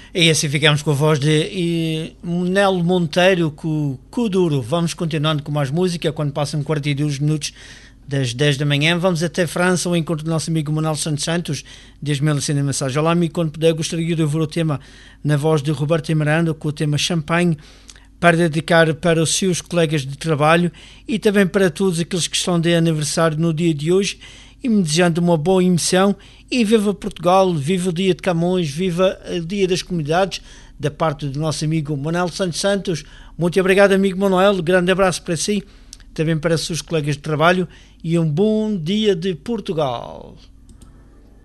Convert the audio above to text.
E assim ficamos com a voz de Nelo Monteiro, com Kuduro. Vamos continuando com mais música, quando passam 42 minutos das 10 da manhã. Vamos até França, ao encontro do nosso amigo Manuel Santos, desde me a mensagem. Olá, amigo, quando puder, gostaria de ouvir o tema na voz de Roberto Miranda, com o tema Champagne, para dedicar para os seus colegas de trabalho e também para todos aqueles que estão de aniversário no dia de hoje, e me desejando uma boa emissão. E viva Portugal, viva o dia de Camões, viva o dia das comunidades, da parte do nosso amigo Manuel Santos. Muito obrigado, amigo Manuel, grande abraço para si, também para os seus colegas de trabalho, e um bom dia de Portugal.